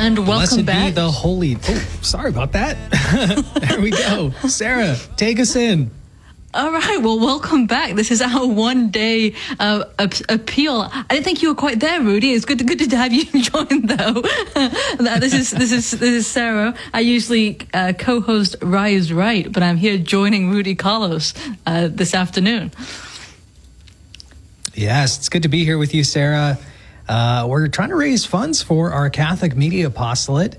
and welcome back. Blessed be the holy... Oh, sorry about that. There we go. Sarah, take us in. All right, well, welcome back. This is our one-day appeal. I didn't think you were quite there, Rudy. It's good to have you join, though. This is Sarah. I usually co-host Rise Right, but I'm here joining Rudy Carlos this afternoon. Yes, it's good to be here with you, Sarah. We're trying to raise funds for our Catholic Media Apostolate.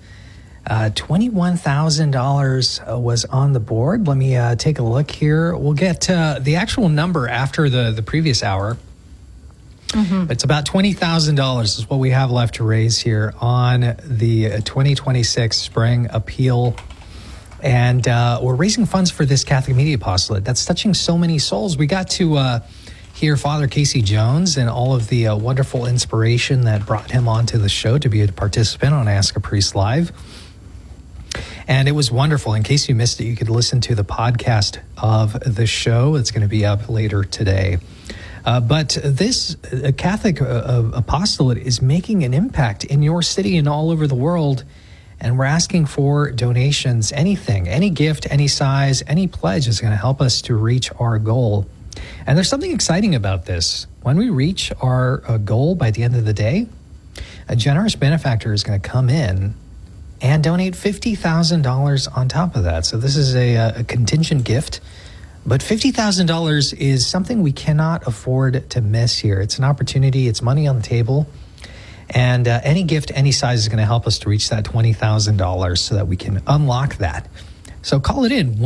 $21,000 was on the board. Let me take a look here. We'll get the actual number after the previous hour. Mm-hmm. It's about $20,000 is what we have left to raise here on the 2026 Spring Appeal. And we're raising funds for this Catholic Media Apostolate. That's touching so many souls. We got to hear Father Casey Jones and all of the wonderful inspiration that brought him onto the show to be a participant on Ask a Priest Live. And it was wonderful. In case you missed it, you could listen to the podcast of the show. It's going to be up later today. But this Catholic apostolate is making an impact in your city and all over the world. And we're asking for donations, anything, any gift, any size, any pledge is going to help us to reach our goal. And there's something exciting about this. When we reach our goal by the end of the day, a generous benefactor is going to come in and donate $50,000 on top of that. So this is a contingent gift, but $50,000 is something we cannot afford to miss here. It's an opportunity. It's money on the table. And any gift, any size is going to help us to reach that $20,000 so that we can unlock that. So call it in,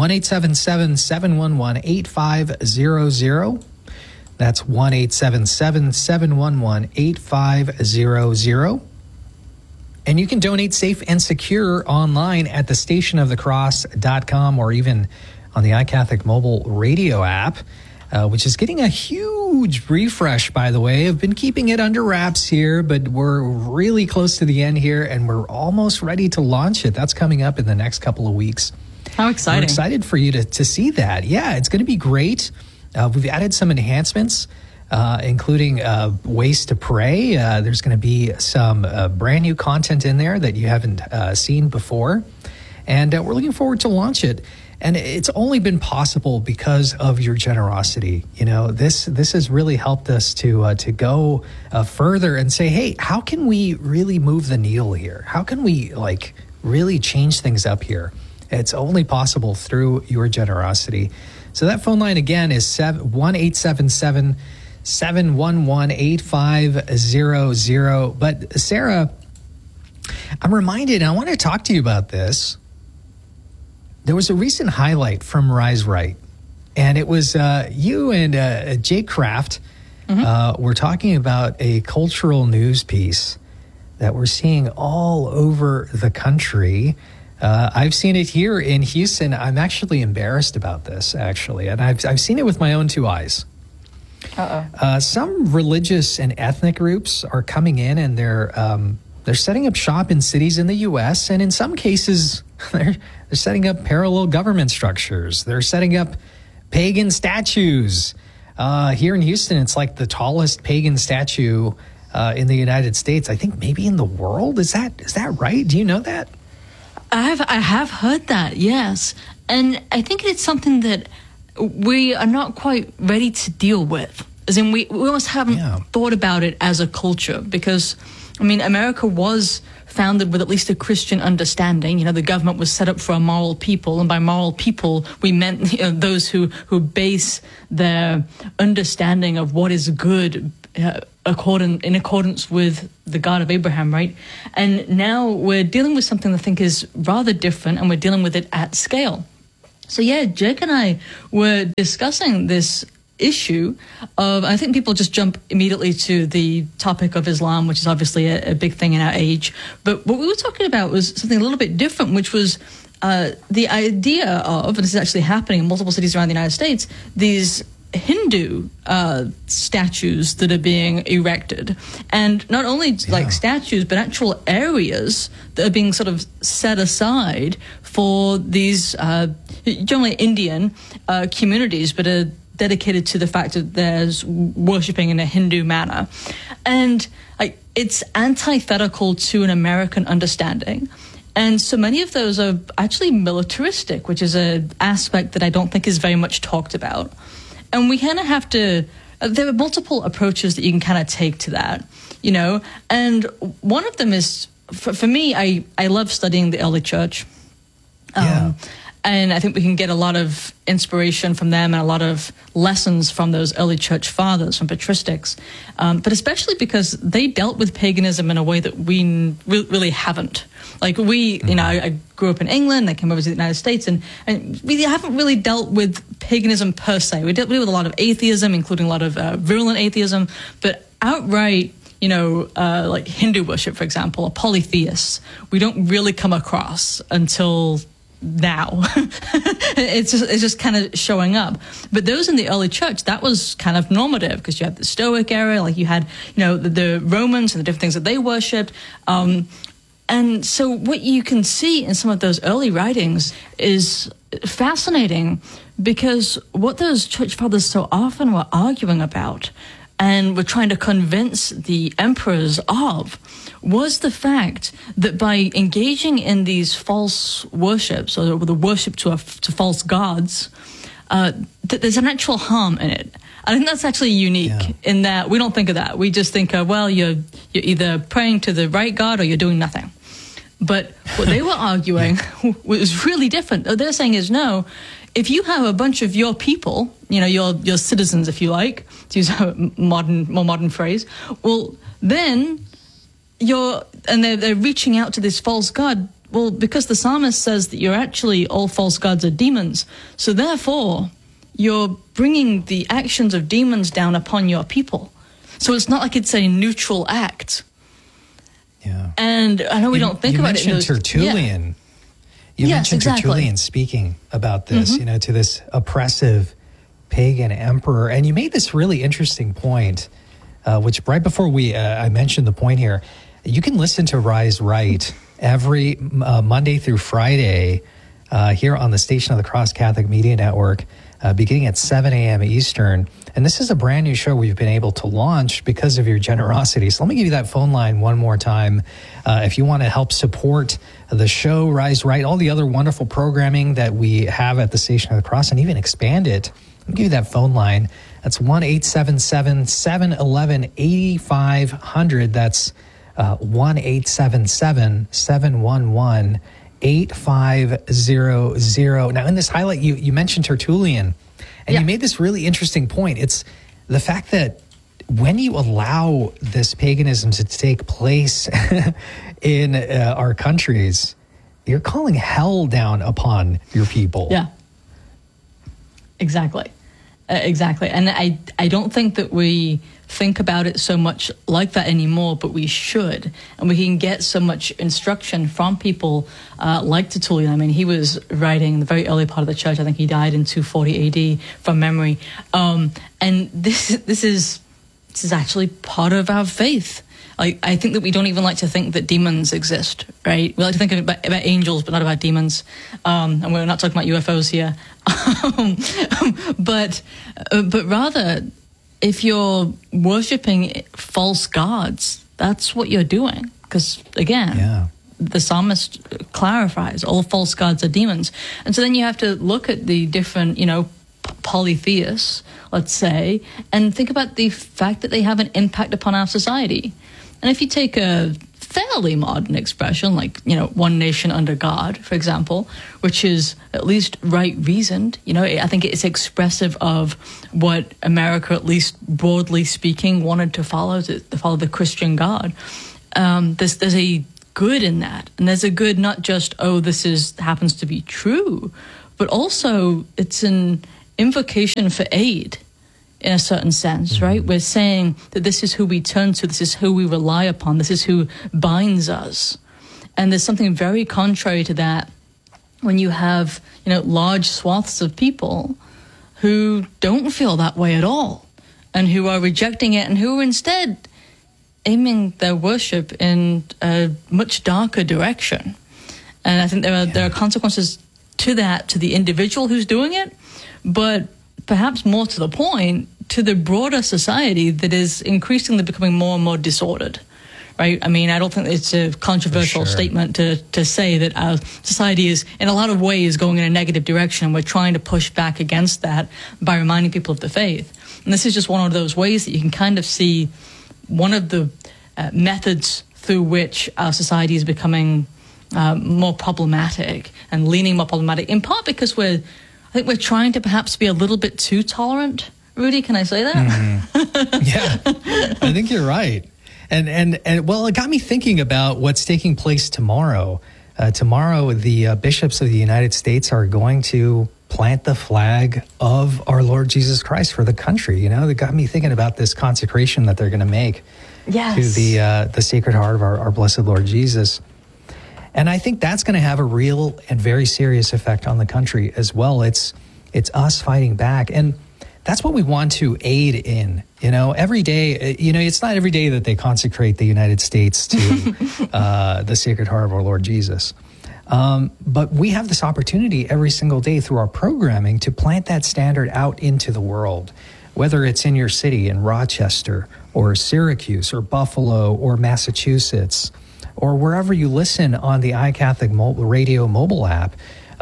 1-877-711-8500. That's 1-877-711-8500. And you can donate safe and secure online at thestationofthecross.com or even on the iCatholic mobile radio app, which is getting a huge refresh, by the way. I've been keeping it under wraps here, but we're really close to the end here, and we're almost ready to launch it. That's coming up in the next couple of weeks. How exciting. We're excited for you to see that. Yeah, it's going to be great. We've added some enhancements, including ways to pray. There's going to be some brand new content in there that you haven't seen before. And we're looking forward to launch it. And it's only been possible because of your generosity. You know, this has really helped us to go further and say, hey, how can we really move the needle here? How can we really change things up here? It's only possible through your generosity. So that phone line again is 1-877-711-8500. But Sarah, I'm reminded, I want to talk to you about this. There was a recent highlight from Rise Right, and it was you and Jake Kraft were talking about a cultural news piece that we're seeing all over the country. I've seen it here in Houston. I'm actually embarrassed about this, actually, and I've seen it with my own two eyes. Some religious and ethnic groups are coming in, and they're setting up shop in cities in the U.S., and in some cases, they're setting up parallel government structures. They're setting up pagan statues. Here in Houston, it's like the tallest pagan statue in the United States. I think maybe in the world. Is that right? Do you know that? I have heard that, yes. And I think it's something that we are not quite ready to deal with. As in, we almost haven't thought about it as a culture because, I mean, America was founded with at least a Christian understanding. You know, the government was set up for a moral people, and by moral people, we meant those who base their understanding of what is good in accordance with the God of Abraham, right? And now we're dealing with something I think is rather different, and we're dealing with it at scale. So yeah, Jake and I were discussing this issue of, I think people just jump immediately to the topic of Islam, which is obviously a big thing in our age. But what we were talking about was something a little bit different, which was the idea of, and this is actually happening in multiple cities around the United States, these Hindu statues that are being erected, and not only like statues, but actual areas that are being sort of set aside for these generally Indian communities, but are dedicated to the fact that there's worshipping in a Hindu manner. And it's antithetical to an American understanding. And so many of those are actually militaristic, which is an aspect that I don't think is very much talked about. And we kind of have to, there are multiple approaches that you can kind of take to that, you know, and one of them is, for me, I love studying the early church. And I think we can get a lot of inspiration from them and a lot of lessons from those early church fathers, from patristics, but especially because they dealt with paganism in a way that we really haven't. Like you know, I grew up in England, I came over to the United States, and we haven't really dealt with paganism per se. We dealt with a lot of atheism, including a lot of virulent atheism, but outright, you know, like Hindu worship, for example, or polytheists, we don't really come across until now. It's just kind of showing up. But those in the early church, that was kind of normative, because you had the Stoic era, like you had, you know, the Romans and the different things that they worshipped. And so what you can see in some of those early writings is fascinating, because what those church fathers so often were arguing about and were trying to convince the emperors of was the fact that by engaging in these false worships, or the worship to false gods, that there's an actual harm in it. I think that's actually unique in that we don't think of that. We just think of, well, you're either praying to the right God or you're doing nothing. But what they were arguing was really different. What they're saying is, no, if you have a bunch of your people, you know, your citizens, if you like, to use a more modern phrase, well, then they're reaching out to this false god. Well, because the psalmist says that you're actually, all false gods are demons. So therefore, you're bringing the actions of demons down upon your people. So it's not like it's a neutral act. Yeah. And I know we don't think about it. You mentioned Tertullian. You mentioned Tertullian speaking about this, you know, to this oppressive pagan emperor. And you made this really interesting point, which right before I mentioned the point here, you can listen to Rise Right every Monday through Friday here on the Station of the Cross Catholic Media Network, beginning at 7 a.m. Eastern. And this is a brand new show we've been able to launch because of your generosity. So let me give you that phone line one more time. If you want to help support the show, Rise Right, all the other wonderful programming that we have at the Station of the Cross, and even expand it, let me give you that phone line. That's 1-877-711-8500. That's 1-877-711-8500. Now, in this highlight, you mentioned Tertullian, and you made this really interesting point. It's the fact that when you allow this paganism to take place in our countries, you're calling hell down upon your people. Yeah, exactly. Exactly. And I don't think that we think about it so much like that anymore, but we should. And we can get so much instruction from people like Tertullian. I mean, he was writing in the very early part of the church. I think he died in 240 AD from memory. And this is actually part of our faith. I think that we don't even like to think that demons exist, right? We like to think about angels, but not about demons. And we're not talking about UFOs here. But rather, if you're worshiping false gods, that's what you're doing. Because, again, the psalmist clarifies, all false gods are demons. And so then you have to look at the different, you know, polytheists, let's say, and think about the fact that they have an impact upon our society. And if you take a fairly modern expression, like, you know, one nation under God, for example, which is at least right-reasoned, you know, I think it's expressive of what America, at least broadly speaking, wanted to follow the Christian God. There's a good in that. And there's a good not just, this happens to be true, but also it's an invocation for aid. In a certain sense, right? We're saying that this is who we turn to, this is who we rely upon, this is who binds us. And there's something very contrary to that when you have, you know, large swaths of people who don't feel that way at all and who are rejecting it and who are instead aiming their worship in a much darker direction. And I think there are consequences to that, to the individual who's doing it, but perhaps more to the point, to the broader society that is increasingly becoming more and more disordered, right? I mean, I don't think it's a controversial statement to say that our society is, in a lot of ways, going in a negative direction, and we're trying to push back against that by reminding people of the faith. And this is just one of those ways that you can kind of see one of the methods through which our society is becoming more problematic and leaning more problematic, in part because I think we're trying to perhaps be a little bit too tolerant. Rudy, can I say that? Mm-hmm. Yeah, I think you're right. And well, it got me thinking about what's taking place tomorrow. Tomorrow, the bishops of the United States are going to plant the flag of our Lord Jesus Christ for the country. You know, it got me thinking about this consecration that they're going to make to the Sacred Heart of our Blessed Lord Jesus. And I think that's going to have a real and very serious effect on the country as well. It's us fighting back. And that's what we want to aid in. You know, every day, it's not every day that they consecrate the United States to the Sacred Heart of our Lord Jesus. But we have this opportunity every single day through our programming to plant that standard out into the world, whether it's in your city, in Rochester, or Syracuse, or Buffalo, or Massachusetts, or wherever you listen on the iCatholic Radio mobile app.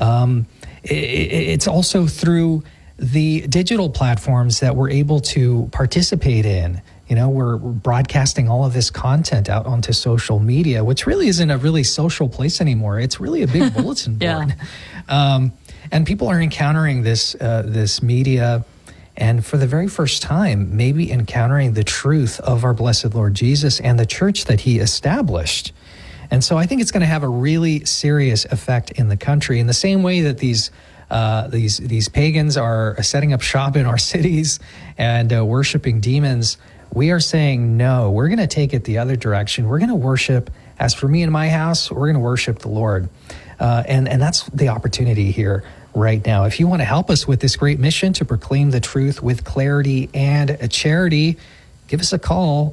It's also through the digital platforms that we're able to participate in. You know, we're broadcasting all of this content out onto social media, which really isn't a really social place anymore. It's really a big bulletin board. And people are encountering this media, and for the very first time, maybe encountering the truth of our Blessed Lord Jesus and the church that he established. And so I think it's going to have a really serious effect in the country, in the same way that these pagans are setting up shop in our cities and worshiping demons. We are saying, no, we're going to take it the other direction. We're going to worship, as for me and my house, we're going to worship the Lord. And that's the opportunity here right now. If you want to help us with this great mission to proclaim the truth with clarity and charity, give us a call,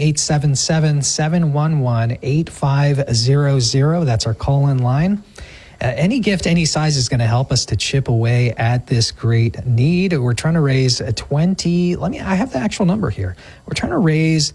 1-877-711-8500. That's our call-in line. Any gift, any size is going to help us to chip away at this great need. We're trying to raise I have the actual number here. We're trying to raise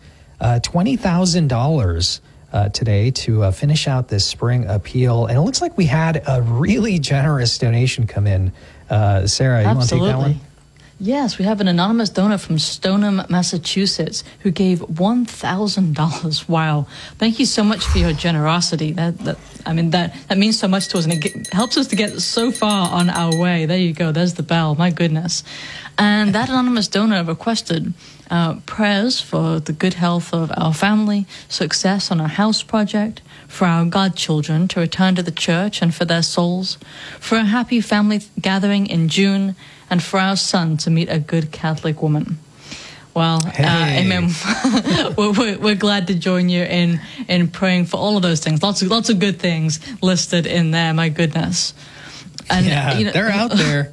$20,000 today to finish out this spring appeal. And it looks like we had a really generous donation come in. Sarah, you want to take that one? Yes, we have an anonymous donor from Stoneham, Massachusetts, who gave $1,000. Wow. Thank you so much for your generosity. That means so much to us, and it helps us to get so far on our way. There you go. There's the bell. My goodness. And that anonymous donor requested prayers for the good health of our family, success on our house project, for our godchildren to return to the church and for their souls, for a happy family gathering in June, and for our son to meet a good Catholic woman. Well, amen. we're glad to join you in praying for all of those things. Lots of good things listed in there. My goodness. And they're out there.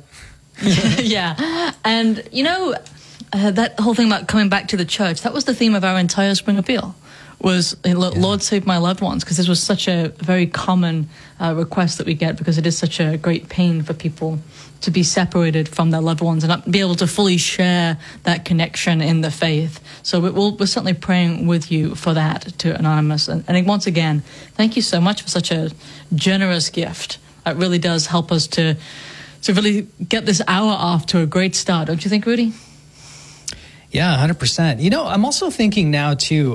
Yeah, and that whole thing about coming back to the church. That was the theme of our entire spring appeal. Was Lord save my loved ones, because this was such a very common request that we get, because it is such a great pain for people to be separated from their loved ones and not be able to fully share that connection in the faith. So we're certainly praying with you for that, to Anonymous. And once again, thank you so much for such a generous gift. It really does help us to really get this hour off to a great start. Don't you think, Rudy? Yeah, 100%. I'm also thinking now, too,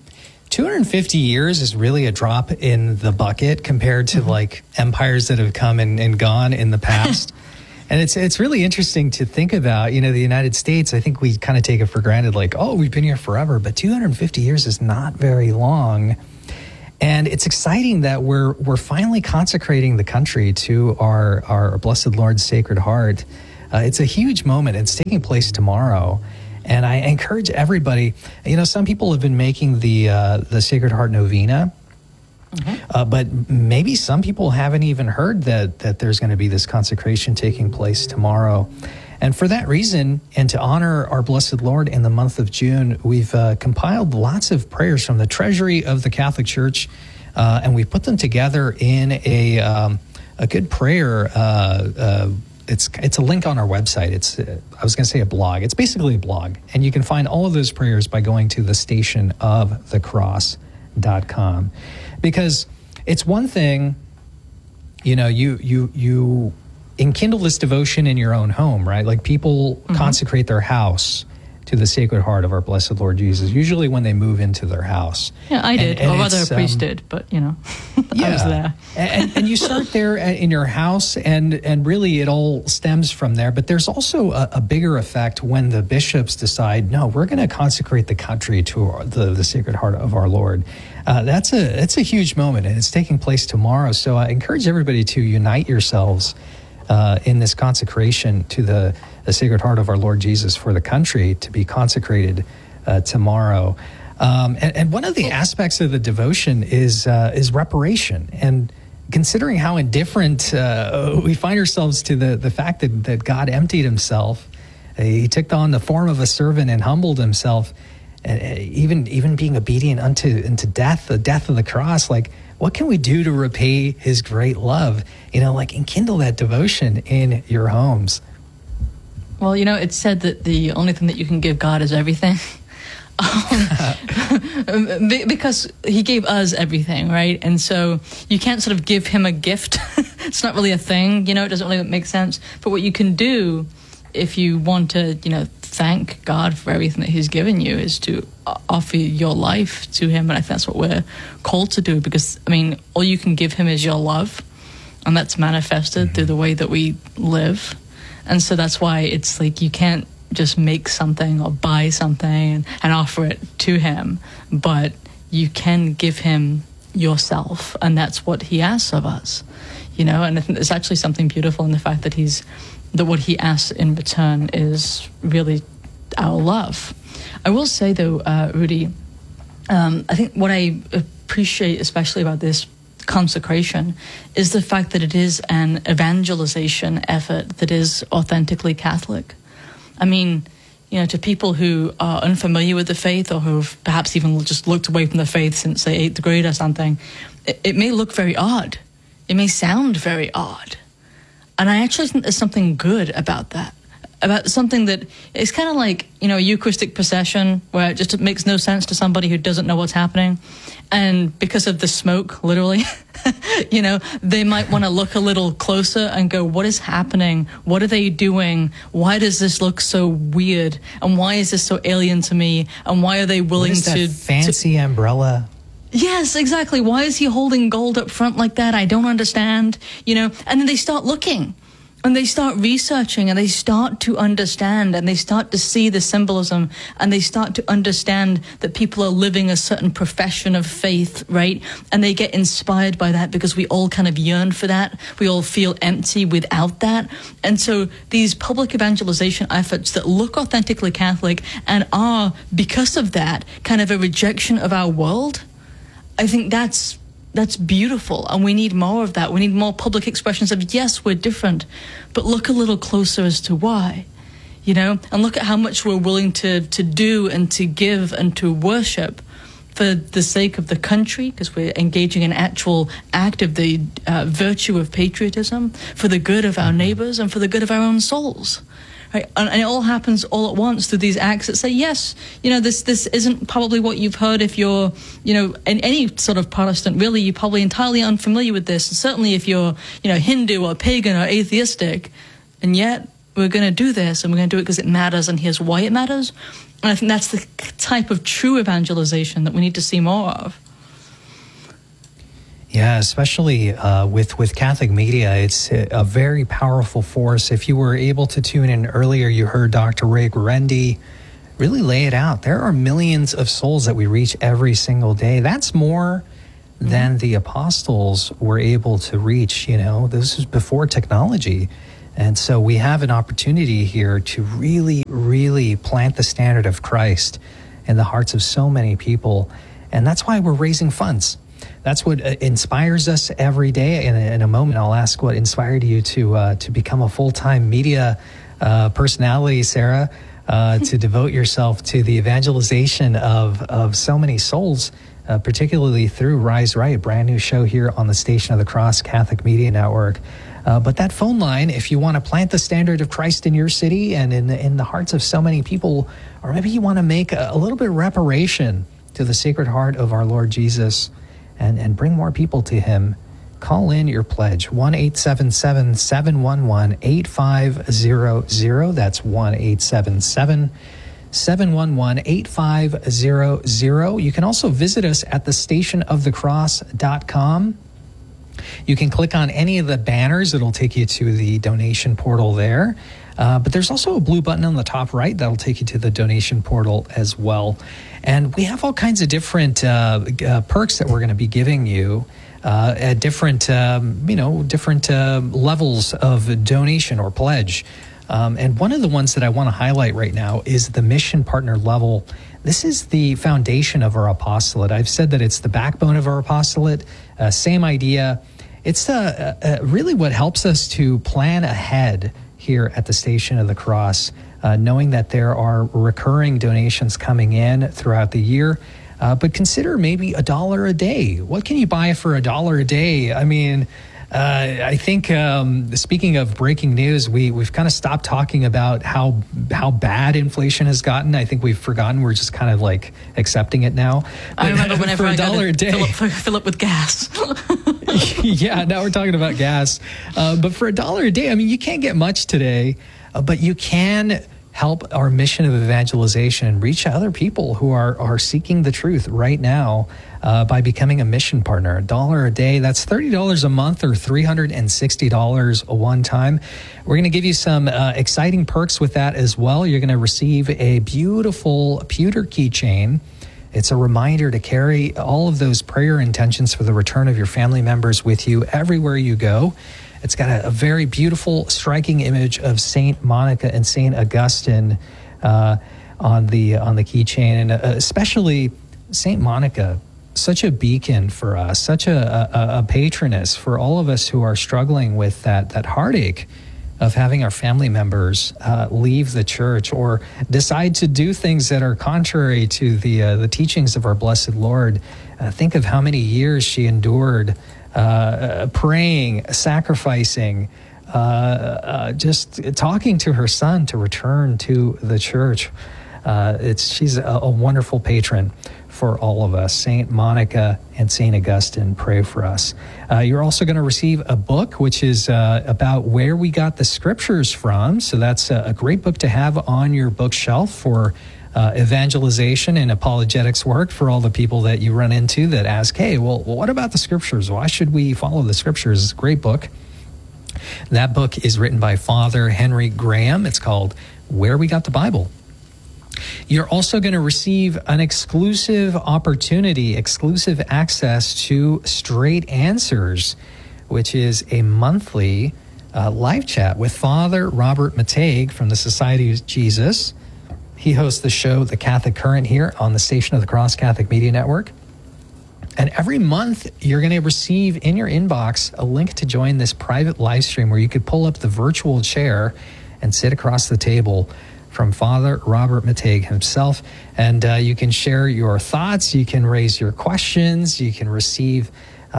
250 years is really a drop in the bucket compared to like empires that have come and gone in the past. And it's really interesting to think about, the United States. I think we kind of take it for granted, like, oh, we've been here forever, but 250 years is not very long. And it's exciting that we're finally consecrating the country to our Blessed Lord's Sacred Heart. It's a huge moment. It's taking place tomorrow. And I encourage everybody, some people have been making the Sacred Heart Novena, but maybe some people haven't even heard that there's going to be this consecration taking place tomorrow. And for that reason, and to honor our Blessed Lord in the month of June, we've compiled lots of prayers from the treasury of the Catholic Church, and we've put them together in a good prayer. It's a link on our website. I was going to say a blog. It's basically a blog, and you can find all of those prayers by going to thestationofthecross.org. CatholicMediaNetwork.com. Because it's one thing, you enkindle this devotion in your own home, right? Like people consecrate their house to the Sacred Heart of our blessed Lord Jesus, usually when they move into their house. Yeah, I did. Or rather, a priest did, but, I was there. and you start there in your house, and really it all stems from there. But there's also a bigger effect when the bishops decide, no, we're going to consecrate the country to the Sacred Heart of our Lord. That's a huge moment, and it's taking place tomorrow. So I encourage everybody to unite yourselves in this consecration to the Sacred Heart of our Lord Jesus for the country to be consecrated tomorrow. And one of the aspects of the devotion is reparation. And considering how indifferent we find ourselves to the fact that God emptied himself, he took on the form of a servant and humbled himself, even being obedient unto death, the death of the cross. Like, what can we do to repay his great love? Enkindle that devotion in your homes. Well, it's said that the only thing that you can give God is everything. Because he gave us everything, right? And so you can't sort of give him a gift. It's not really a thing, it doesn't really make sense. But what you can do if you want to, thank God for everything that he's given you is to offer your life to him. And I think that's what we're called to do, because, all you can give him is your love, and that's manifested through the way that we live. And so that's why it's like you can't just make something or buy something and offer it to him, but you can give him yourself, and that's what he asks of us, And I think there's actually something beautiful in the fact that what he asks in return is really our love. I will say, though, Rudy, I think what I appreciate especially about this consecration is the fact that it is an evangelization effort that is authentically Catholic. To people who are unfamiliar with the faith, or who've perhaps even just looked away from the faith since, say, 8th grade or something, it may look very odd. It may sound very odd. And I actually think there's something good about that. About something that is kind of like, a Eucharistic procession where it just makes no sense to somebody who doesn't know what's happening. And because of the smoke, literally, they might want to look a little closer and go, what is happening? What are they doing? Why does this look so weird? And why is this so alien to me? And why are they willing what is that fancy umbrella? Yes, exactly. Why is he holding gold up front like that? I don't understand, And then they start looking. And they start researching, and they start to understand, and they start to see the symbolism, and they start to understand that people are living a certain profession of faith, right? And they get inspired by that, because we all kind of yearn for that. We all feel empty without that. And so these public evangelization efforts that look authentically Catholic and are, because of that, kind of a rejection of our world, I think that's beautiful, and we need more of that. We need more public expressions of, yes, we're different, but look a little closer as to why, and look at how much we're willing to do and to give and to worship for the sake of the country, because we're engaging in actual act of the virtue of patriotism, for the good of our neighbors and for the good of our own souls. Right? And it all happens all at once through these acts that say, yes, this isn't probably what you've heard if you're, in any sort of Protestant, really, you're probably entirely unfamiliar with this. And certainly if you're, Hindu or pagan or atheistic, and yet we're going to do this, and we're going to do it because it matters, and here's why it matters. And I think that's the type of true evangelization that we need to see more of. Yeah, especially with Catholic media, it's a very powerful force. If you were able to tune in earlier, you heard Dr. Ray Guarendi really lay it out. There are millions of souls that we reach every single day. That's more than the apostles were able to reach. This is before technology. And so we have an opportunity here to really, really plant the standard of Christ in the hearts of so many people. And that's why we're raising funds. That's what inspires us every day. In a moment, I'll ask what inspired you to become a full-time media personality, Sarah, to devote yourself to the evangelization of so many souls, particularly through Rise Right, a brand new show here on the Station of the Cross Catholic Media Network. But that phone line, if you want to plant the standard of Christ in your city and in the hearts of so many people, or maybe you want to make a little bit of reparation to the Sacred Heart of our Lord Jesus and bring more people to him, call in your pledge, 1-877-711-8500. That's 1-877-711-8500. You can also visit us at thestationofthecross.com. You can click on any of the banners. It'll take you to the donation portal there. But there's also a blue button on the top right that'll take you to the donation portal as well. And we have all kinds of different perks that we're going to be giving you at different levels of donation or pledge. And one of the ones that I want to highlight right now is the mission partner level. This is the foundation of our apostolate. I've said that it's the backbone of our apostolate. Same idea. It's really what helps us to plan ahead here at the Station of the Cross, knowing that there are recurring donations coming in throughout the year. But consider maybe $1 a day. What can you buy for $1 a day? I mean, I think speaking of breaking news, we've kind of stopped talking about how bad inflation has gotten. I think we've forgotten. We're just kind of like accepting it now. I remember whenever I got $1 a day, fill up with gas. Yeah, now we're talking about gas. But for $1 a day, I mean, you can't get much today, but you can help our mission of evangelization and reach other people who are seeking the truth right now by becoming a mission partner. $1 a day, that's $30 a month or $360 a one time. We're going to give you some exciting perks with that as well. You're going to receive a beautiful pewter keychain. It's a reminder to carry all of those prayer intentions for the return of your family members with you everywhere you go. It's got a very beautiful, striking image of Saint Monica and Saint Augustine on the keychain, and especially Saint Monica, such a beacon for us, such a patroness for all of us who are struggling with that heartache of having our family members leave the church or decide to do things that are contrary to the teachings of our blessed Lord. Think of how many years she endured praying, sacrificing, just talking to her son to return to the church. She's a wonderful patron for all of us. Saint Monica and Saint Augustine, pray for us. You're also going to receive a book, which is about where we got the scriptures from. So that's a great book to have on your bookshelf for evangelization and apologetics work, for all the people that you run into that ask, hey, well, what about the scriptures? Why should we follow the scriptures? It's a great book. That book is written by Father Henry Graham. It's called Where We Got the Bible. You're also going to receive an exclusive opportunity, exclusive access to Straight Answers, which is a monthly live chat with Father Robert Matague from the Society of Jesus. He hosts the show, The Catholic Current, here on the Station of the Cross Catholic Media Network. And every month, you're going to receive in your inbox a link to join this private live stream where you could pull up the virtual chair and sit across the table from Father Robert Matague himself. And you can share your thoughts, you can raise your questions, you can receive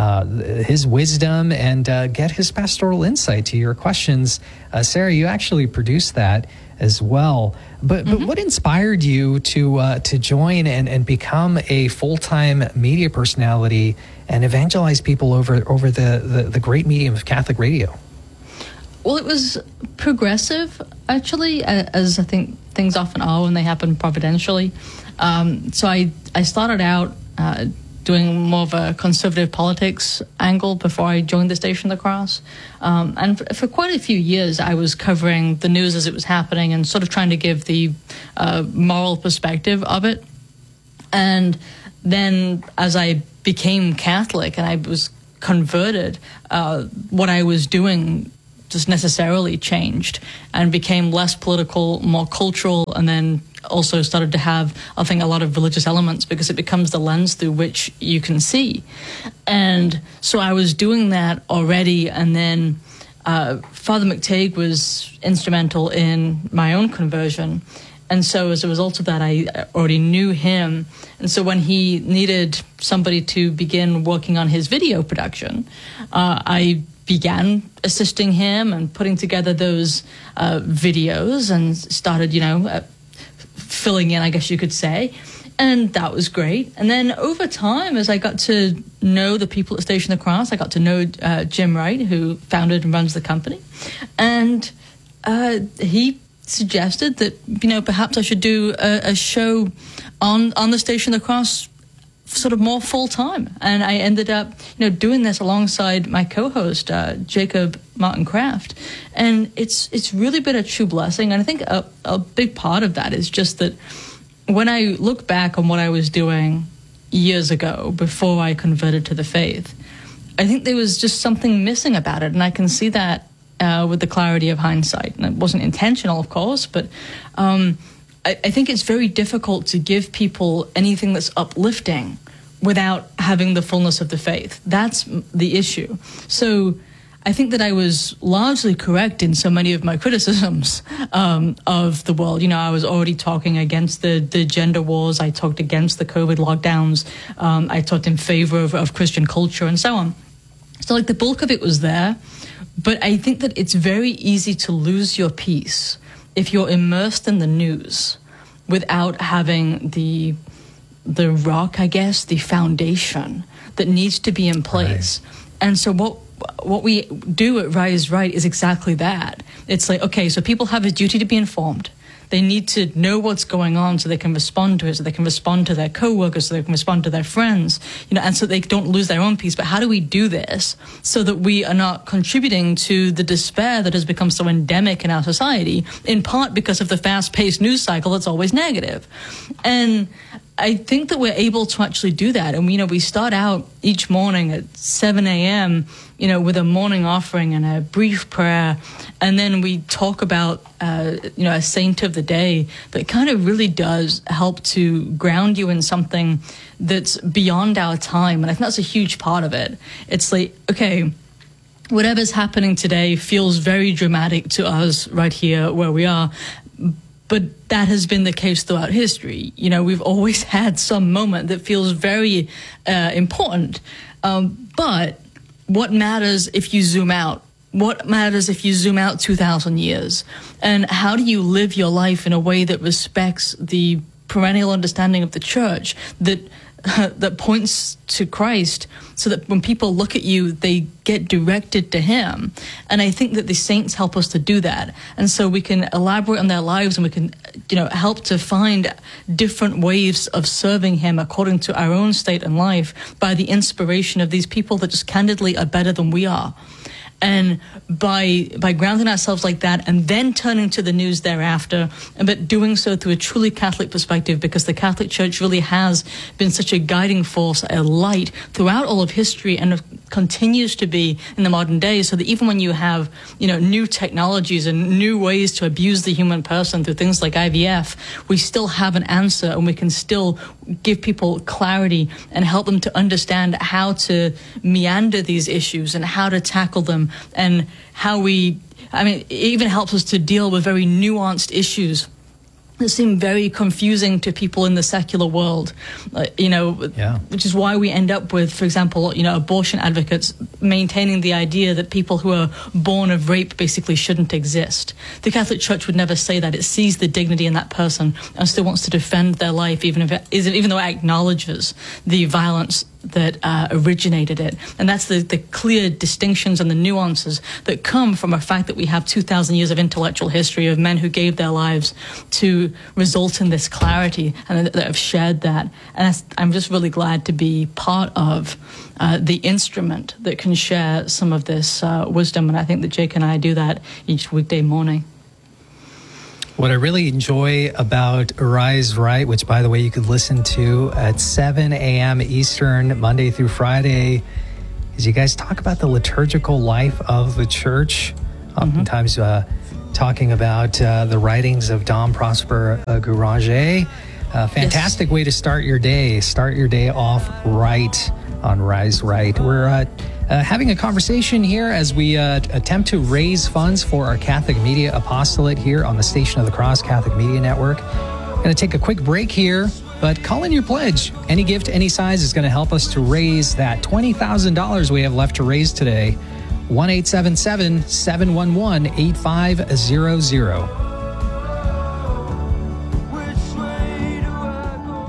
his wisdom and get his pastoral insight to your questions. Sarah, you actually produced that as well. But what inspired you to join and become a full-time media personality and evangelize people over the great medium of Catholic radio? Well, it was progressive, actually, as I think things often are when they happen providentially. So I started out doing more of a conservative politics angle before I joined the Station of the Cross. And for quite a few years, I was covering the news as it was happening and sort of trying to give the moral perspective of it. And then as I became Catholic and I was converted, what I was doing just necessarily changed and became less political, more cultural, and then also started to have, I think, a lot of religious elements because it becomes the lens through which you can see. And so I was doing that already, and then Father Matague was instrumental in my own conversion. And so as a result of that, I already knew him. And so when he needed somebody to begin working on his video production, I began assisting him and putting together those videos and started, filling in, I guess you could say. And that was great. And then over time, as I got to know the people at Station of the Cross, I got to know Jim Wright, who founded and runs the company. And he suggested that, perhaps I should do a show on the Station of the Cross sort of more full time. And I ended up, doing this alongside my co-host, Jacob Martin Kraft. And it's really been a true blessing. And I think a big part of that is just that when I look back on what I was doing years ago before I converted to the faith, I think there was just something missing about it. And I can see that with the clarity of hindsight. And it wasn't intentional, of course, but I think it's very difficult to give people anything that's uplifting without having the fullness of the faith. That's the issue. So I think that I was largely correct in so many of my criticisms of the world. I was already talking against the gender wars. I talked against the COVID lockdowns. I talked in favor of Christian culture and so on. So the bulk of it was there. But I think that it's very easy to lose your peace if you're immersed in the news without having the rock, I guess, the foundation that needs to be in place. Right. And so what we do at Rise Right is exactly that. It's okay, so people have a duty to be informed. They need to know what's going on so they can respond to it, so they can respond to their coworkers, so they can respond to their friends, and so they don't lose their own peace. But how do we do this so that we are not contributing to the despair that has become so endemic in our society, in part because of the fast-paced news cycle that's always negative? And I think that we're able to actually do that. And, we start out each morning at 7 a.m., with a morning offering and a brief prayer. And then we talk about, a saint of the day that kind of really does help to ground you in something that's beyond our time. And I think that's a huge part of it. It's okay, whatever's happening today feels very dramatic to us right here where we are. But that has been the case throughout history. We've always had some moment that feels very important. But what matters if you zoom out? What matters if you zoom out 2,000 years? And how do you live your life in a way that respects the perennial understanding of the church, that points to Christ, so that when people look at you, they get directed to him? And I think that the saints help us to do that. And so we can elaborate on their lives, and we can, help to find different ways of serving him according to our own state and life by the inspiration of these people that just candidly are better than we are. And by grounding ourselves like that and then turning to the news thereafter, but doing so through a truly Catholic perspective, because the Catholic Church really has been such a guiding force, a light throughout all of history, and continues to be in the modern day, so that even when you have, new technologies and new ways to abuse the human person through things like IVF, we still have an answer, and we can still give people clarity and help them to understand how to meander these issues and how to tackle them, and how it even helps us to deal with very nuanced issues that seem very confusing to people in the secular world, which is why we end up with, for example, abortion advocates maintaining the idea that people who are born of rape basically shouldn't exist. The Catholic Church would never say that. It sees the dignity in that person and still wants to defend their life, even though it acknowledges the violence that originated it. And that's the clear distinctions and the nuances that come from a fact that we have 2,000 years of intellectual history of men who gave their lives to result in this clarity and that have shared that. And I'm just really glad to be part of the instrument that can share some of this wisdom. And I think that Jake and I do that each weekday morning. What I really enjoy about Rise Right, which, by the way, you could listen to at 7 a.m. Eastern, Monday through Friday, is you guys talk about the liturgical life of the church, oftentimes talking about the writings of Dom Prosper Guéranger. Fantastic way to start your day. Start your day off right on Rise Right. We're having a conversation here as we attempt to raise funds for our Catholic Media Apostolate here on the Station of the Cross Catholic Media Network. Going to take a quick break here, but call in your pledge. Any gift, any size is going to help us to raise that $20,000 we have left to raise today. 1-877-711-8500.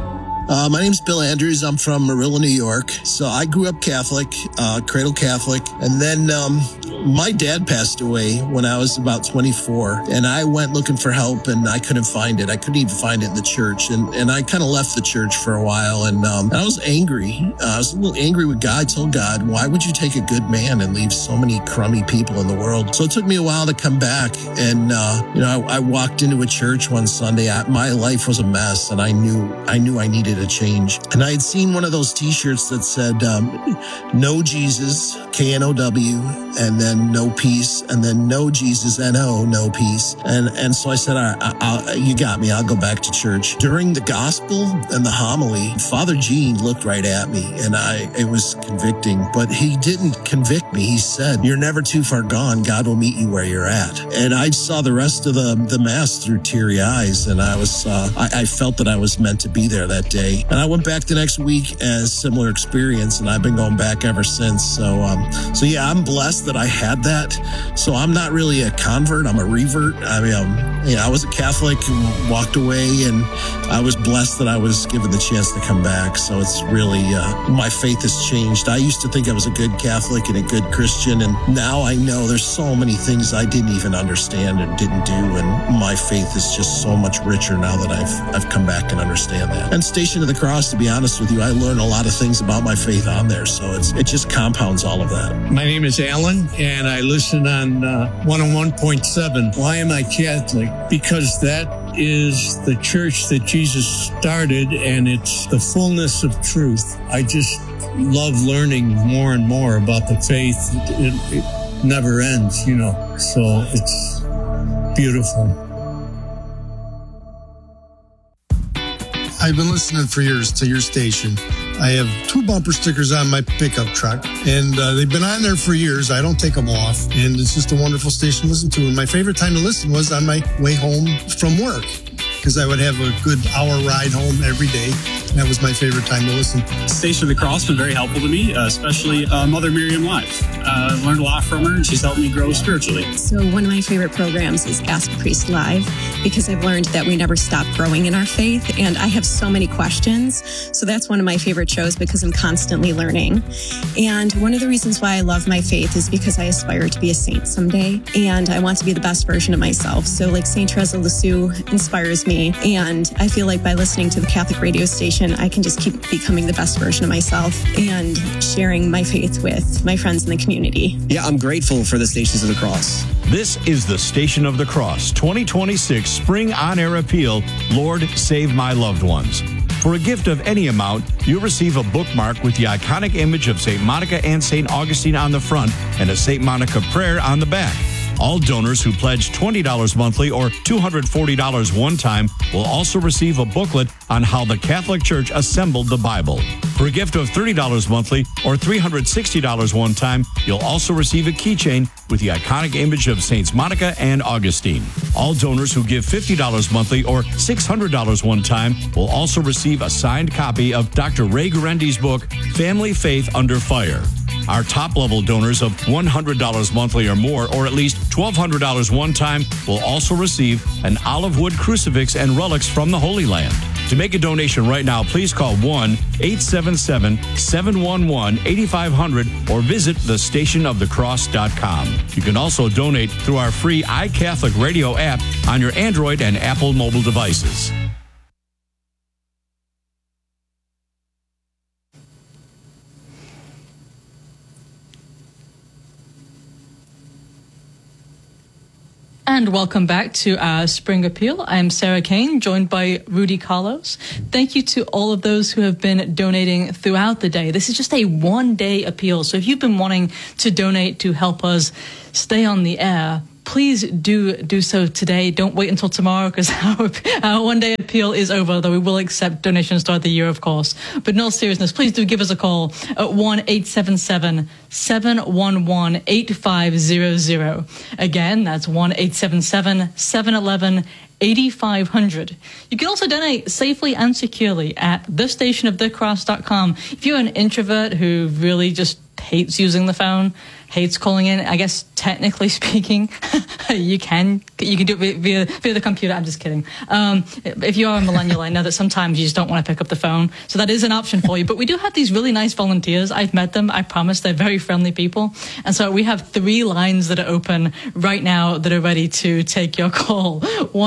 My name's Bill Andrews. I'm from Marilla, New York. So I grew up Catholic, cradle Catholic. And then my dad passed away when I was about 24. And I went looking for help and I couldn't find it. I couldn't even find it in the church. And I kind of left the church for a while. And I was angry. I was a little angry with God. I told God, why would you take a good man and leave so many crummy people in the world? So it took me a while to come back. And, I walked into a church one Sunday. My life was a mess. And I knew I needed a change. And I had seen one of those t-shirts that said, no Jesus, K-N-O-W, and then no peace, and then no Jesus, N-O, no peace. And so I said, you got me. I'll go back to church. During the gospel and the homily, Father Gene looked right at me, and it was convicting, but he didn't convict me. He said, you're never too far gone. God will meet you where you're at. And I saw the rest of the mass through teary eyes, and I felt that I was meant to be there that day. And I went back the next week as a similar experience, and I've been going back ever since. So yeah, I'm blessed that I had that. So I'm not really a convert. I'm a revert. I mean, I was a Catholic and walked away, and I was blessed that I was given the chance to come back. So it's really, my faith has changed. I used to think I was a good Catholic and a good Christian, and now I know there's so many things I didn't even understand and didn't do, and my faith is just so much richer now that I've come back and understand that. And Station of the Cross, to be honest with you, I learned a lot of things about my faith on there, so it just compounds all of that. My name is Alan, and I listen on 101.7. Why am I Catholic? Because that is the church that Jesus started, and it's the fullness of truth. I just love learning more and more about the faith. It never ends, so it's beautiful. I've been listening for years to your station. I have 2 bumper stickers on my pickup truck, and they've been on there for years. I don't take them off, and it's just a wonderful station to listen to. And my favorite time to listen was on my way home from work, because I would have a good hour ride home every day. That was my favorite time to listen. Station of the Cross has been very helpful to me, especially Mother Miriam Live. I've learned a lot from her, and she's helped me grow spiritually. So one of my favorite programs is Ask a Priest Live, because I've learned that we never stop growing in our faith, and I have so many questions. So that's one of my favorite shows, because I'm constantly learning. And one of the reasons why I love my faith is because I aspire to be a saint someday, and I want to be the best version of myself. So like St. Teresa of Lisieux inspires me, and I feel like by listening to the Catholic radio station, I can just keep becoming the best version of myself and sharing my faith with my friends in the community. Yeah, I'm grateful for the Stations of the Cross. This is the Station of the Cross 2026 Spring On-Air Appeal, Lord, Save My Loved Ones. For a gift of any amount, you'll receive a bookmark with the iconic image of St. Monica and St. Augustine on the front and a St. Monica prayer on the back. All donors who pledge $20 monthly or $240 one time will also receive a booklet on how the Catholic Church assembled the Bible. For a gift of $30 monthly or $360 one time, you'll also receive a keychain with the iconic image of Saints Monica and Augustine. All donors who give $50 monthly or $600 one time will also receive a signed copy of Dr. Ray Guarendi's book, Family Faith Under Fire. Our top-level donors of $100 monthly or more, or at least $1,200 one time, will also receive an olive wood crucifix and relics from the Holy Land. To make a donation right now, please call 1-877-711-8500 or visit thestationofthecross.com. You can also donate through our free iCatholic radio app on your Android and Apple mobile devices. And welcome back to our Spring Appeal. I'm Sarah Kane, joined by Rudy Carlos. Thank you to all of those who have been donating throughout the day. This is just a one-day appeal. So if you've been wanting to donate to help us stay on the air, please do so today. Don't wait until tomorrow, because our one-day appeal is over, though we will accept donations throughout the year, of course. But in all seriousness, please do give us a call at 1-877-711-8500. Again, that's 1-877-711-8500. You can also donate safely and securely at thestationofthecross.com. If you're an introvert who really just hates using the phone, hates calling in. I guess technically speaking, you can do it via the computer. I'm just kidding. If you are a millennial, I know that sometimes you just don't want to pick up the phone, so that is an option for you. But we do have these really nice volunteers. I've met them. I promise they're very friendly people, and so we have 3 lines that are open right now that are ready to take your call.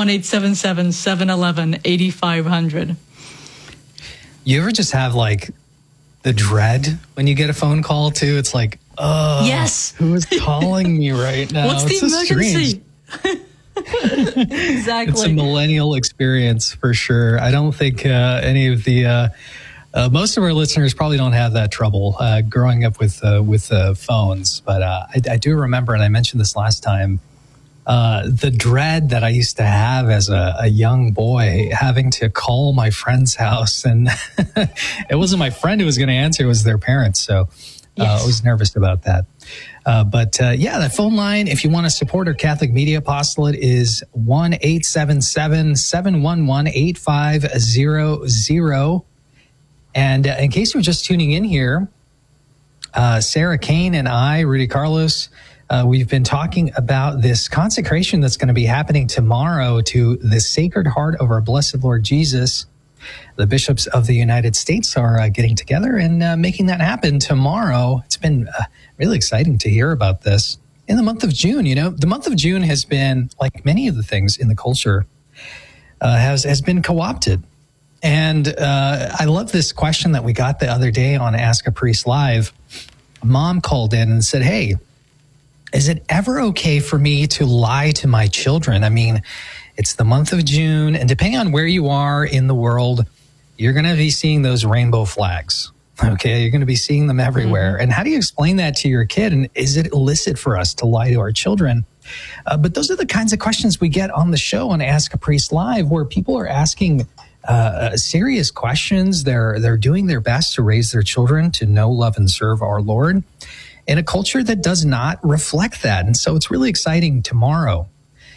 1-877-711-8500. You ever just have like the dread when you get a phone call too? It's like, oh, yes, who is calling me right now? What's the emergency? Exactly. It's a millennial experience for sure. I don't think any of the most of our listeners probably don't have that trouble growing up with phones. But I do remember, and I mentioned this last time, the dread that I used to have as a young boy, having to call my friend's house, and it wasn't my friend who was going to answer; it was their parents. So I was nervous about that. But the phone line, if you want to support our Catholic Media Apostolate, is 1-877-711-8500. And in case you're just tuning in here, Sarah Kane and I, Rudy Carlos, we've been talking about this consecration that's going to be happening tomorrow to the Sacred Heart of our Blessed Lord Jesus. The bishops of the United States are getting together and making that happen tomorrow. It's been really exciting to hear about this. In the month of June, the month of June has been, like many of the things in the culture, has been co-opted. And I love this question that we got the other day on Ask a Priest Live. A mom called in and said, hey, is it ever okay for me to lie to my children? I mean, it's the month of June, and depending on where you are in the world, you're going to be seeing those rainbow flags. Okay, you're going to be seeing them everywhere. Mm-hmm. And how do you explain that to your kid? And is it illicit for us to lie to our children? But those are the kinds of questions we get on the show on Ask a Priest Live, where people are asking serious questions. They're doing their best to raise their children to know, love, and serve our Lord in a culture that does not reflect that. And so it's really exciting tomorrow.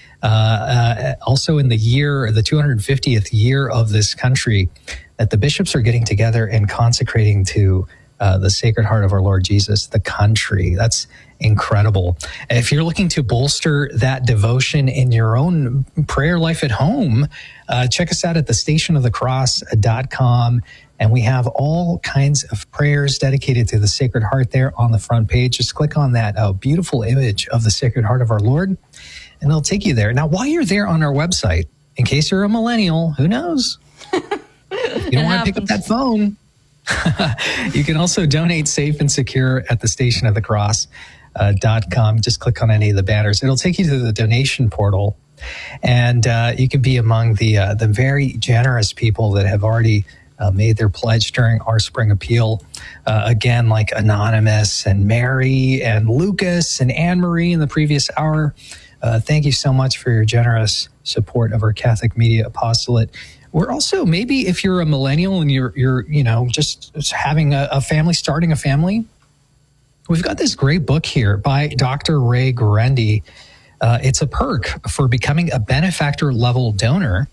Also in the 250th year of this country, that the bishops are getting together and consecrating to the Sacred Heart of our Lord Jesus, the country. That's incredible. If you're looking to bolster that devotion in your own prayer life at home, check us out at thestationofthecross.com. And we have all kinds of prayers dedicated to the Sacred Heart there on the front page. Just click on that beautiful image of the Sacred Heart of our Lord, and it'll take you there. Now, while you're there on our website, in case you're a millennial, who knows? You don't want to pick up that phone. You can also donate safe and secure at thestationofthecross.com. Just click on any of the banners. It'll take you to the donation portal, and you can be among the very generous people that have already made their pledge during our spring appeal. Again, like Anonymous and Mary and Lucas and Anne-Marie in the previous hour. Thank you so much for your generous support of our Catholic Media Apostolate. We're also, maybe if you're a millennial and you're just having a family, starting a family, we've got this great book here by Dr. Ray Guarendi. It's a perk for becoming a benefactor level donor.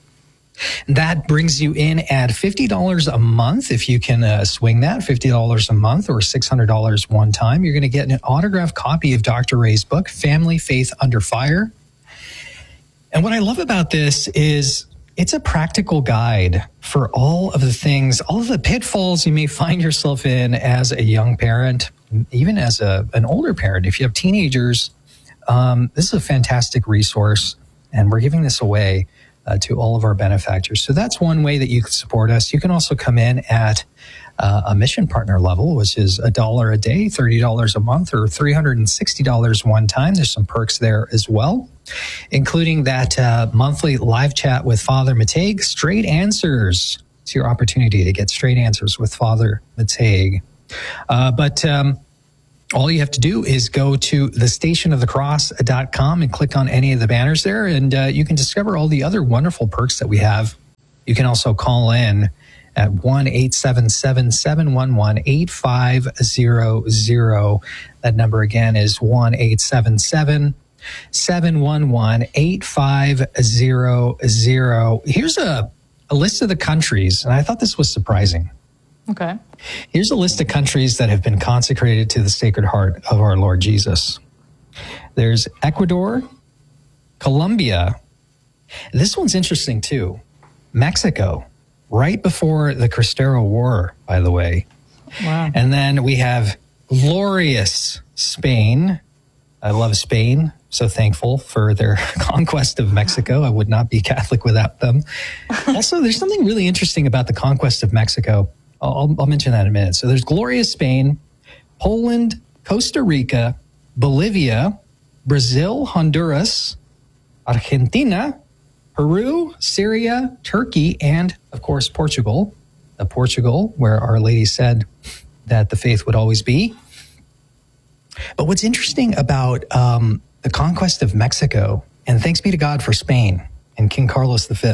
That brings you in at $50 a month. If you can swing that, $50 a month or $600 one time, you're going to get an autographed copy of Dr. Ray's book, Family Faith Under Fire. And what I love about this is it's a practical guide for all of the things, all of the pitfalls you may find yourself in as a young parent, even as an older parent. If you have teenagers, this is a fantastic resource, and we're giving this away to all of our benefactors. So that's one way that you can support us. You can also come in at a mission partner level, which is $1 a day, $30 a month, or $360 one time. There's some perks there as well, including that monthly live chat with Father Mataig. Straight answers. It's your opportunity to get straight answers with Father Mataig. But all you have to do is go to thestationofthecross.com and click on any of the banners there, and you can discover all the other wonderful perks that we have. You can also call in at 1-877-711-8500. That number again is 1-877-711-8500. Here's a list of the countries, and I thought this was surprising. Okay. Here's a list of countries that have been consecrated to the Sacred Heart of our Lord Jesus. There's Ecuador, Colombia. This one's interesting too. Mexico, right before the Cristero War, by the way. Wow. And then we have glorious Spain. I love Spain. So thankful for their conquest of Mexico. I would not be Catholic without them. Also, there's something really interesting about the conquest of Mexico. I'll mention that in a minute. So there's glorious Spain, Poland, Costa Rica, Bolivia, Brazil, Honduras, Argentina, Peru, Syria, Turkey, and, of course, Portugal. Portugal, where Our Lady said that the faith would always be. But what's interesting about the conquest of Mexico, and thanks be to God for Spain and King Carlos V,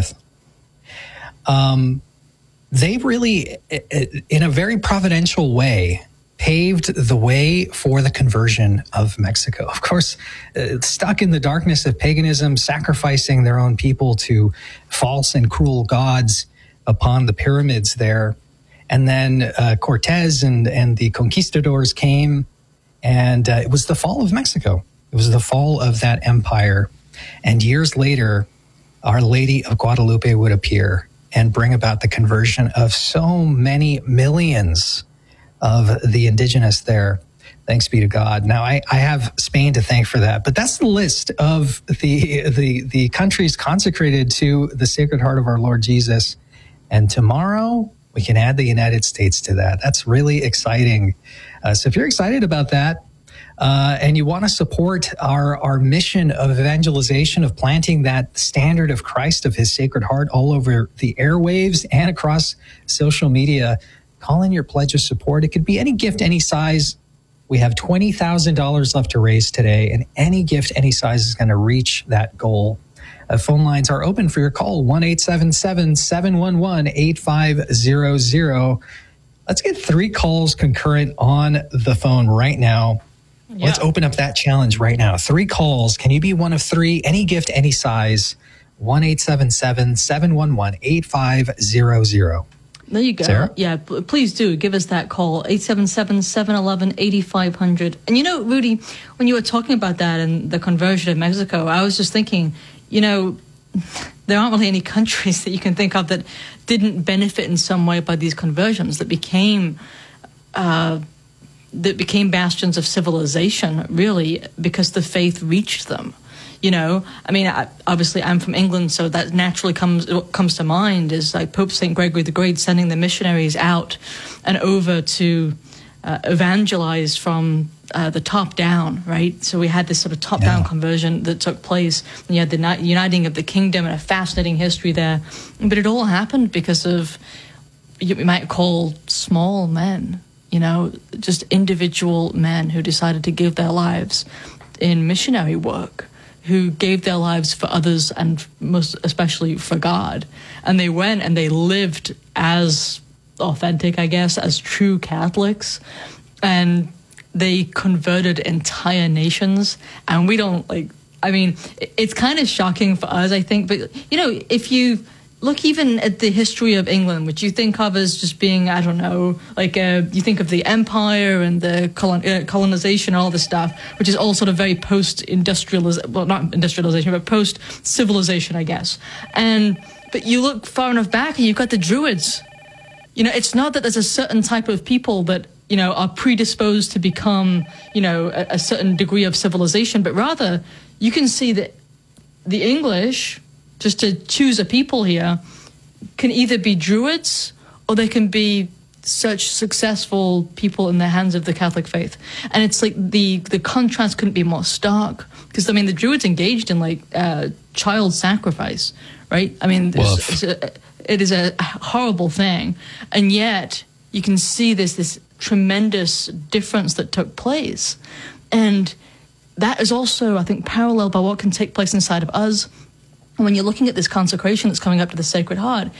they really, in a very providential way, paved the way for the conversion of Mexico. Of course, stuck in the darkness of paganism, sacrificing their own people to false and cruel gods upon the pyramids there. And then Cortez and the conquistadors came, and it was the fall of Mexico. It was the fall of that empire. And years later, Our Lady of Guadalupe would appear and bring about the conversion of so many millions of the indigenous there. Thanks be to God. Now, I have Spain to thank for that, but that's the list of the countries consecrated to the Sacred Heart of our Lord Jesus. And tomorrow, we can add the United States to that. That's really exciting. So if you're excited about that, and you want to support our mission of evangelization, of planting that standard of Christ, of his Sacred Heart all over the airwaves and across social media, call in your pledge of support. It could be any gift, any size. We have $20,000 left to raise today, and any gift, any size is going to reach that goal. Phone lines are open for your call, 1-877-711-8500. Let's get 3 calls concurrent on the phone right now. Yeah. Let's open up that challenge right now. 3 calls. Can you be one of 3? Any gift, any size. 1-877-711-8500. There you go. Sarah? Yeah, please do give us that call, 877-711-8500. And you know, Rudy, when you were talking about that and the conversion of Mexico, I was just thinking, you know, there aren't really any countries that you can think of that didn't benefit in some way by these conversions, that became bastions of civilization, really, because the faith reached them. You know, I mean, obviously I'm from England, so that naturally comes to mind is like Pope St. Gregory the Great sending the missionaries out and over to evangelize from the top down, right? So we had this sort of top-down conversion that took place. And you had the uniting of the kingdom and a fascinating history there. But it all happened because of, you might call, small men, you know, just individual men who decided to give their lives in missionary work, who gave their lives for others and most especially for God. And they went and they lived as authentic, I guess, as true Catholics. And they converted entire nations. And we don't, like, I mean, it's kind of shocking for us, I think. But, you know, if you look even at the history of England, which you think of as just being, I don't know, like you think of the empire and the colonization and all this stuff, which is all sort of very post-industrialization, well, not industrialization, but post-civilization, I guess. But you look far enough back and you've got the Druids. You know, it's not that there's a certain type of people that, you know, are predisposed to become, you know, a certain degree of civilization, but rather you can see that the English, just to choose a people here, can either be Druids or they can be such successful people in the hands of the Catholic faith. And it's like the contrast couldn't be more stark, because, I mean, the Druids engaged in like child sacrifice, right? I mean, it is a horrible thing. And yet you can see this tremendous difference that took place. And that is also, I think, paralleled by what can take place inside of us. And when you're looking at this consecration that's coming up to the Sacred Heart,